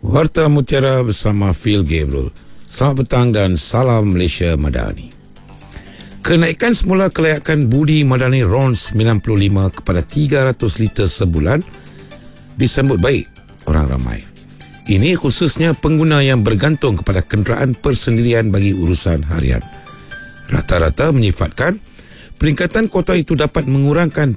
Warta Mutiara bersama Phil Gabriel. Selamat petang dan salam Malaysia Madani. Kenaikan semula kelayakan budi madani RON 95 kepada 300 liter sebulan disambut baik orang ramai. Ini khususnya pengguna yang bergantung kepada kenderaan persendirian bagi urusan harian. Rata-rata menyifatkan peningkatan kuota itu dapat mengurangkan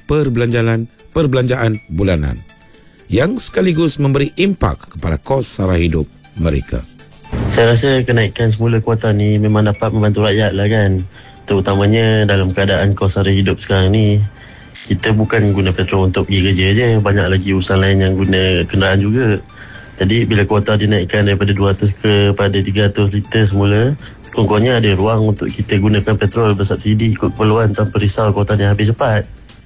perbelanjaan bulanan yang sekaligus memberi impak kepada kos sara hidup mereka. Saya rasa kenaikan semula kuota ni memang dapat membantu rakyat lah kan. Terutamanya dalam keadaan kos sara hidup sekarang ni. Kita bukan guna petrol untuk pergi kerja je, banyak lagi urusan lain yang guna kenderaan juga. Jadi bila kuota dinaikkan daripada 200 kepada 300 liter semula, kurang-kurangnya ada ruang untuk kita gunakan petrol bersubsidi ikut keperluan tanpa risau kuota ni habis cepat.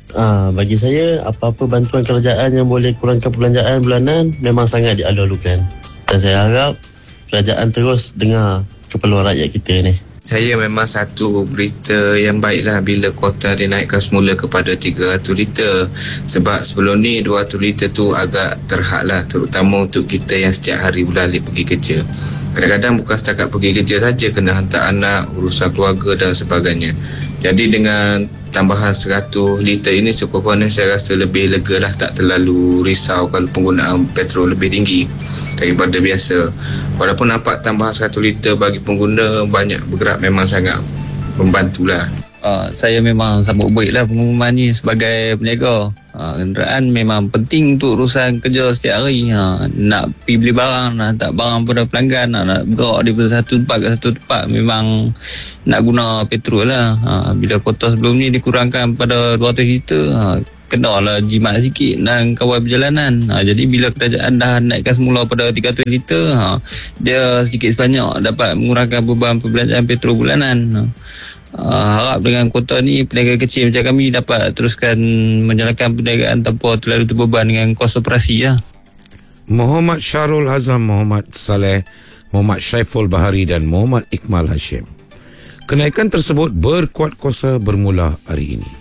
Bagi saya, apa-apa bantuan kerajaan yang boleh kurangkan perbelanjaan bulanan memang sangat dialu-alukan. Dan saya harap kerajaan terus dengar keperluan rakyat kita ni. Saya memang satu berita yang baiklah bila kuota dinaikkan semula kepada 300 liter. Sebab sebelum ni 200 liter tu agak terhad lah, terutama untuk kita yang setiap hari beralih pergi kerja. Kadang-kadang bukan setakat pergi kerja saja, kena hantar anak, urusan keluarga dan sebagainya. Jadi dengan tambahan 100 liter ini sekurang-kurangnya saya rasa lebih lega lah, tak terlalu risau kalau penggunaan petrol lebih tinggi daripada biasa. Walaupun nampak tambahan 100 liter bagi pengguna banyak bergerak memang sangat membantulah. Saya memang sambut baiklah pengumuman ni sebagai peniaga. Kenderaan memang penting untuk urusan kerja setiap hari. Nak pergi beli barang, nak hantar barang pada pelanggan, nak bergerak daripada satu tempat ke satu tempat, memang nak guna petrol lah. Bila kuota sebelum ni dikurangkan pada 200 liter, kenalah jimat sikit dan kawal perjalanan. Jadi bila kerajaan dah naikkan semula pada 300 liter, dia sedikit sebanyak dapat mengurangkan beban perbelanjaan petrol bulanan. Harap dengan kuota ni peniaga kecil macam kami dapat teruskan menjalankan perniagaan tanpa terlalu terbeban dengan kos operasi lah. Muhammad Syarul Hazam, Muhammad Saleh, Muhammad Syaiful Bahari dan Muhammad Iqmal Hashim. Kenaikan tersebut berkuat kuasa bermula hari ini.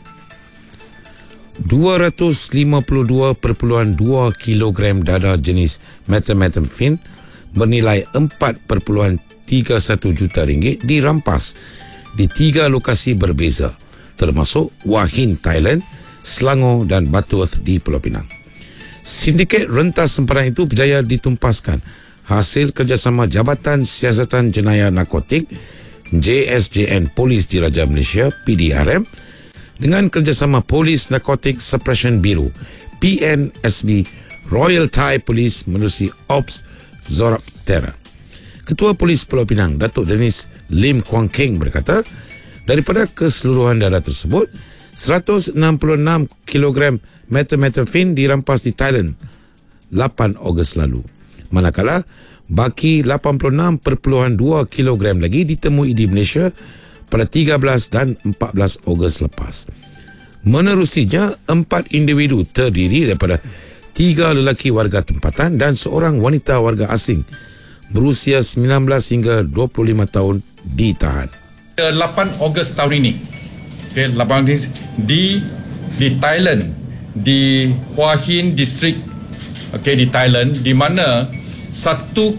252.2 kilogram dada jenis methamphetamine bernilai 4.31 juta ringgit dirampas di 3 lokasi berbeza, termasuk Hua Hin, Thailand, Selangor dan Butterworth di Pulau Pinang. Sindiket rentas sempadan itu berjaya ditumpaskan hasil kerjasama Jabatan Siasatan Jenayah Narkotik JSJN Polis Diraja Malaysia PDRM dengan kerjasama Polis Narcotic Suppression Bureau PNSB Royal Thai Police menerusi Ops Zorab Terror. Ketua Polis Pulau Pinang, Datuk Dennis Lim Kuang Keng berkata, daripada keseluruhan dada tersebut, 166 kg methamphetamine dirampas di Thailand 8 Ogos lalu. Manakala, baki 86.2 kg lagi ditemui di Malaysia pada 13 dan 14 Ogos lepas. Menerusinya, 4 individu terdiri daripada 3 lelaki warga tempatan dan seorang wanita warga asing berusia 19 hingga 25 tahun ditahan. 8 Ogos tahun ini, 8 Ogos di Thailand, di Hua Hin District, di Thailand, di mana satu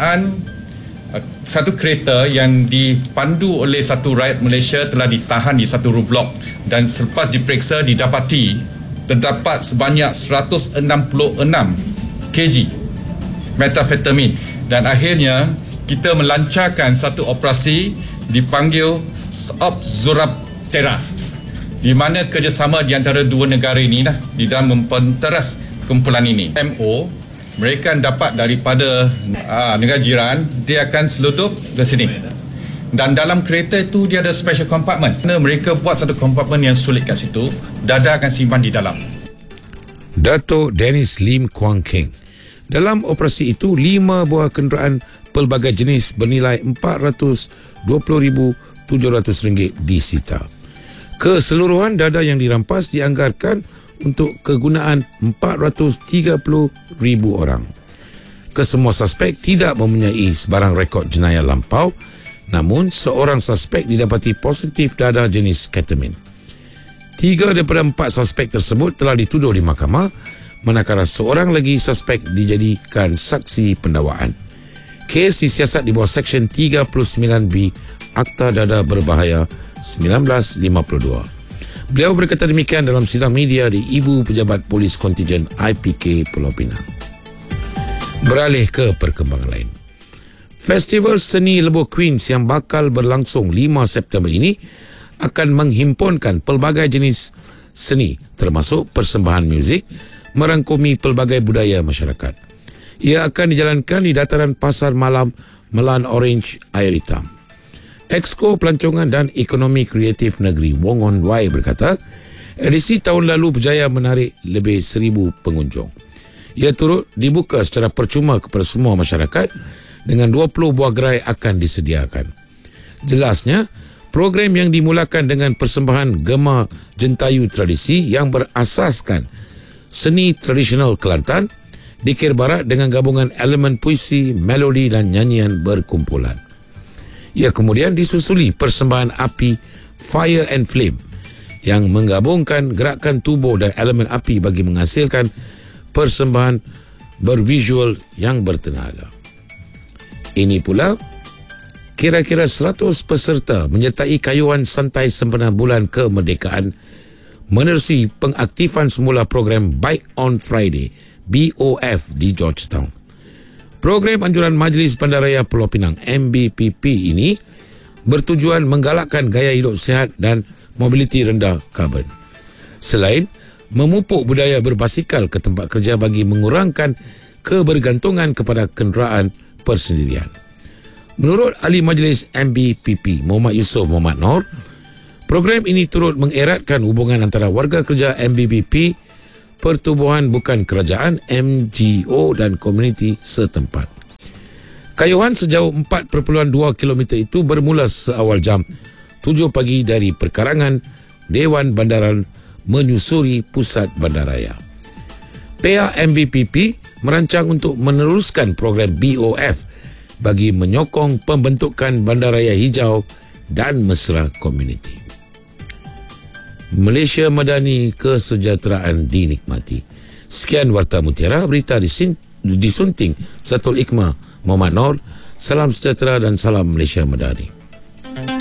kereta yang dipandu oleh satu rakyat Malaysia telah ditahan di satu roadblock dan selepas diperiksa didapati terdapat sebanyak 166 kg methamphetamine. Dan akhirnya kita melancarkan satu operasi dipanggil Ops Zorab Terror, di mana kerjasama di antara dua negara ini di dalam mempenteras kumpulan ini. MO mereka dapat daripada negara jiran, dia akan seludup ke sini. Dan dalam kereta itu dia ada special compartment. Mereka buat satu compartment yang sulit kat situ, dada akan simpan di dalam. Datuk Dennis Lim Kuang Keng. Dalam operasi itu, 5 buah kenderaan pelbagai jenis bernilai RM420,700 disita. Keseluruhan dada yang dirampas dianggarkan untuk kegunaan 430,000 orang. Kesemua suspek tidak mempunyai sebarang rekod jenayah lampau, namun seorang suspek didapati positif dada jenis ketamin. 3 daripada 4 suspek tersebut telah dituduh di mahkamah, manakala seorang lagi suspek dijadikan saksi pendakwaan. Kes disiasat di bawah Seksyen 39B Akta Dadah Berbahaya 1952. Beliau berkata demikian dalam sidang media di Ibu Pejabat Polis Kontijen IPK Pulau Pinang. Beralih ke perkembangan lain. Festival Seni Lebuh Queens yang bakal berlangsung 5 September ini akan menghimpunkan pelbagai jenis seni termasuk persembahan muzik merangkumi pelbagai budaya masyarakat. Ia akan dijalankan di dataran Pasar Malam Melan Orange Air Hitam. Exco Pelancongan dan Ekonomi Kreatif Negeri Wong On Wai berkata, edisi tahun lalu berjaya menarik lebih 1,000 pengunjung. Ia turut dibuka secara percuma kepada semua masyarakat dengan 20 buah gerai akan disediakan. Jelasnya, program yang dimulakan dengan persembahan gema jentayu tradisi yang berasaskan seni tradisional Kelantan dikir barat dengan gabungan elemen puisi, melodi dan nyanyian berkumpulan. Ia kemudian disusuli persembahan api Fire and Flame yang menggabungkan gerakan tubuh dan elemen api bagi menghasilkan persembahan bervisual yang bertenaga. Ini pula, kira-kira 100 peserta menyertai kayuhan santai sempena bulan kemerdekaan menerusi pengaktifan semula program Bike on Friday BOF di Georgetown. Program anjuran Majlis Bandaraya Pulau Pinang MBPP ini bertujuan menggalakkan gaya hidup sihat dan mobiliti rendah karbon. Selain memupuk budaya berbasikal ke tempat kerja bagi mengurangkan kebergantungan kepada kenderaan persendirian. Menurut Ahli Majlis MBPP Muhammad Yusof Muhammad Noor, program ini turut mengeratkan hubungan antara warga kerja MBPP, Pertubuhan Bukan Kerajaan MGO dan komuniti setempat. Kayuhan sejauh 4.2 km itu bermula seawal jam 7 pagi dari perkarangan Dewan Bandaran menyusuri pusat bandaraya. Pihak MBPP merancang untuk meneruskan program BOF bagi menyokong pembentukan bandaraya hijau dan mesra komuniti. Malaysia Madani, kesejahteraan dinikmati. Sekian Warta Mutiara, berita disunting Satul Ikmah Muhammad Noor. Salam sejahtera dan salam Malaysia Madani.